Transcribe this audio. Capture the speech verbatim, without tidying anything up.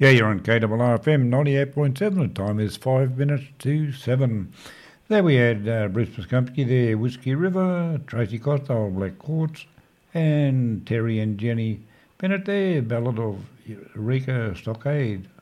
Yeah, you're on K R R F M ninety-eight point seven. The time is five minutes to seven. There we had uh, Bruce Muscomsky there, Whiskey River, Tracy Costa, Old Black Quartz, and Terry and Jenny Bennett there, Ballad of Eureka Stockade.